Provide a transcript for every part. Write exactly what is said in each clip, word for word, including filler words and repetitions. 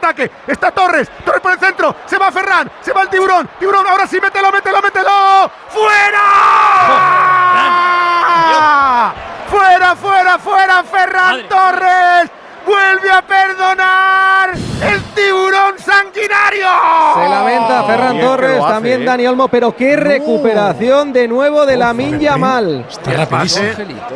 contraataque. Está Torres, Torres por el centro, se va Ferran, se va el Tiburón, Tiburón, ahora sí, mételo, mételo, mételo. ¡Fuera! ¡Fuera, fuera, fuera, Ferran Madre. Torres! ¡Vuelve a perdonar el Tiburón sanguinario! Se lamenta Ferran Torres, hace, también eh. Dani Olmo, pero qué no. recuperación de nuevo de Lamine Yamal. Está rapidísimo.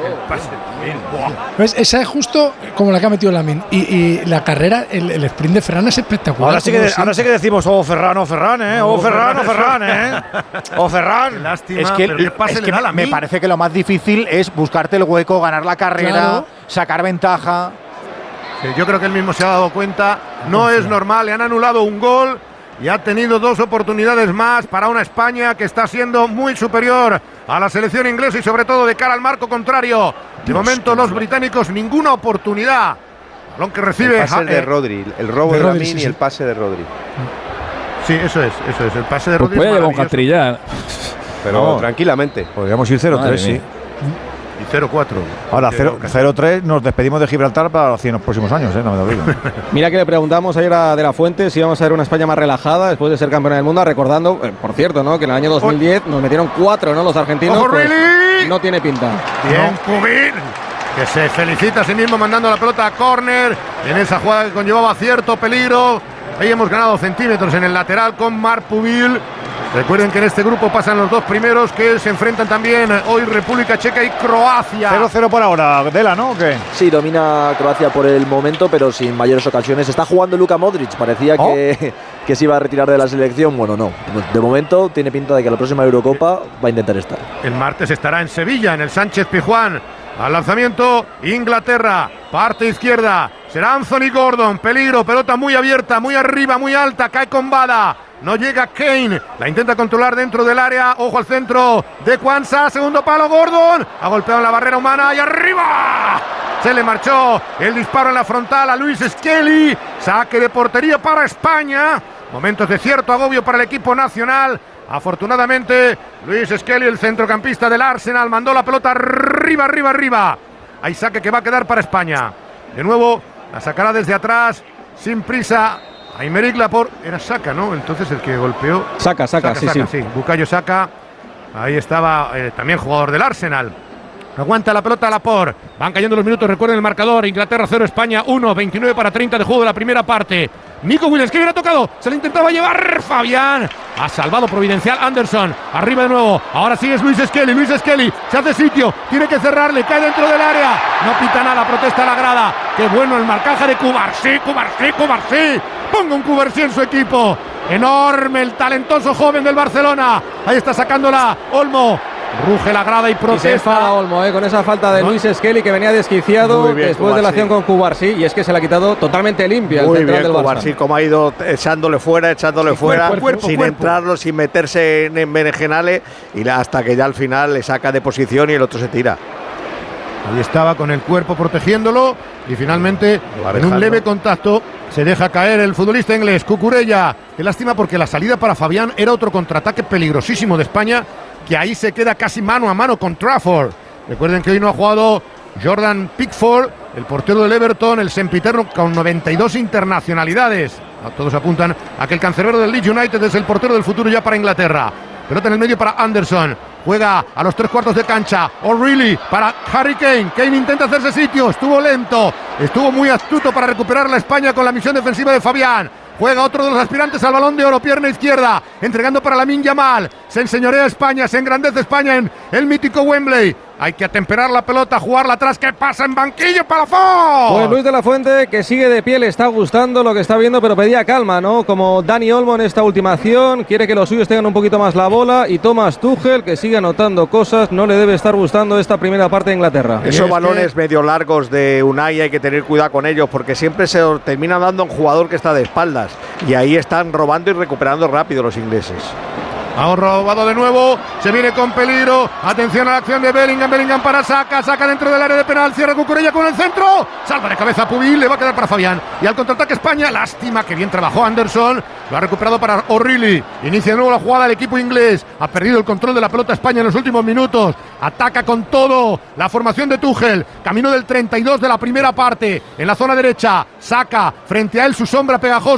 Pues esa es justo como la que ha metido Lamine. Y, y la carrera, el, el sprint de Ferran es espectacular. Ahora sí que, ahora sí que decimos, oh Ferran, oh Ferran, eh, oh, oh Ferran, oh Ferran, eh. Oh Ferran. Lástima, es que, pero ¿qué pase es le que da a me mí? parece que lo más difícil es buscarte el hueco, ganar la carrera, claro. sacar ventaja. Sí, yo creo que él mismo se ha dado cuenta, no es normal, le han anulado un gol y ha tenido dos oportunidades más para una España que está siendo muy superior a la selección inglesa y sobre todo de cara al marco contrario. De momento los británicos ninguna oportunidad. Balón que recibe. El pase de Rodri, el robo de, de Lamine sí, sí. y el pase de Rodri. Sí, eso es, eso es, el pase de Rodri. Pues puede llevar un trillar. Pero no, tranquilamente. Podríamos ir cero tres, sí. Y cero cuatro. Ahora, cero tres, nos despedimos de Gibraltar para los cien próximos años, ¿eh? No me lo digo. Mira que le preguntamos ayer a De La Fuente si íbamos a ver una España más relajada después de ser campeona del mundo, recordando, eh, por cierto, ¿no? que en el año dos mil diez nos metieron cuatro, ¿no? Los argentinos. ¡Ojo, pues, really! No tiene pinta. Bien, Pubil, que se felicita a sí mismo mandando la pelota a córner en esa jugada que conllevaba cierto peligro. Ahí hemos ganado centímetros en el lateral con Marc Pubil. Recuerden que en este grupo pasan los dos primeros que se enfrentan también hoy República Checa y Croacia. cero cero por ahora, Dela, ¿no? ¿O qué? Sí, domina Croacia por el momento, pero sin mayores ocasiones. Está jugando Luka Modric, parecía oh. que, que se iba a retirar de la selección. Bueno, no. De momento tiene pinta de que la próxima Eurocopa va a intentar estar. El martes estará en Sevilla, en el Sánchez Pizjuán. Al lanzamiento, Inglaterra, parte izquierda. Será Anthony Gordon, peligro, pelota muy abierta, muy arriba, muy alta, cae con Bada. No llega Kane, la intenta controlar dentro del área, ojo al centro de Kwanzaa, segundo palo Gordon, ha golpeado en la barrera humana y arriba, se le marchó el disparo en la frontal a Luis Skelly, saque de portería para España, momentos de cierto agobio para el equipo nacional, afortunadamente Luis Skelly, el centrocampista del Arsenal, mandó la pelota arriba, arriba, arriba, hay saque que va a quedar para España, de nuevo la sacará desde atrás, sin prisa, Aymeric Laporte, era Saka, ¿no? Entonces el que golpeó. Saka, Saka, sí, Saka, sí. sí. Bukayo Saka, ahí estaba eh, también jugador del Arsenal. Aguanta la pelota Laporte. Van cayendo los minutos, recuerden el marcador. Inglaterra cero, España uno, veintinueve para treinta de juego de la primera parte. Nico Williams, que bien ha tocado. Se le intentaba llevar Fabián. Ha salvado providencial Anderson. Arriba de nuevo. Ahora sigue Luis Skelly. Luis Skelly se hace sitio. Tiene que cerrarle. Cae dentro del área. No pita nada. Protesta la grada. Qué bueno el marcaje de Cubarsí. Cubarsí, Cubarsí. Ponga un Cubarsí en su equipo. Enorme el talentoso joven del Barcelona. Ahí está sacándola Olmo. Ruge la grada y protesta. Y se enfada Olmo, eh, con esa falta de ¿no? Luis Skelly, que venía desquiciado bien, después Cubarsí. de la acción con Cubarsí, y es que se la ha quitado totalmente limpia. Muy el bien, del Cubarsí, como ha ido echándole fuera, echándole sí, fuera, cuerpo, cuerpo, sin cuerpo. entrarlo, sin meterse en, en berenjenales, y la, hasta que ya al final le saca de posición y el otro se tira. Ahí estaba con el cuerpo protegiéndolo y finalmente en un leve contacto se deja caer el futbolista inglés Cucurella. Qué lástima porque la salida para Fabián era otro contraataque peligrosísimo de España, que ahí se queda casi mano a mano con Trafford. Recuerden que hoy no ha jugado Jordan Pickford, el portero del Everton, el sempiterno con noventa y dos internacionalidades. Todos apuntan a que el cancerbero del Leeds United es el portero del futuro ya para Inglaterra. Pelota en el medio para Anderson. Juega a los tres cuartos de cancha. O'Reilly para Harry Kane. Kane intenta hacerse sitio. Estuvo lento. Estuvo muy astuto para recuperar la España con la misión defensiva de Fabián. Juega otro de los aspirantes al Balón de Oro, pierna izquierda, entregando para Lamine Yamal. Se enseñorea España, se engrandece España en el mítico Wembley. Hay que atemperar la pelota, jugarla atrás. ¿Qué pasa en banquillo, Palafón? Pues Luis de la Fuente, que sigue de pie, le está gustando lo que está viendo, pero pedía calma, ¿no? Como Dani Olmo en esta última acción, quiere que los suyos tengan un poquito más la bola, y Thomas Tuchel, que sigue anotando cosas, no le debe estar gustando esta primera parte de Inglaterra. Esos balones que... medio largos de Unai hay que tener cuidado con ellos, porque siempre se termina dando a un jugador que está de espaldas, y ahí están robando y recuperando rápido los ingleses. Ha robado de nuevo, se viene con peligro, atención a la acción de Bellingham, Bellingham para Saka, Saka dentro del área de penal, cierra Cucurella con el centro, salva de cabeza Pubil, le va a quedar para Fabián, y al contraataque España, lástima que bien trabajó Anderson, lo ha recuperado para O'Reilly, inicia de nuevo la jugada del equipo inglés, ha perdido el control de la pelota España en los últimos minutos, ataca con todo la formación de Tuchel, camino del treinta y dos de la primera parte, en la zona derecha, Saka, frente a él su sombra pegajosa,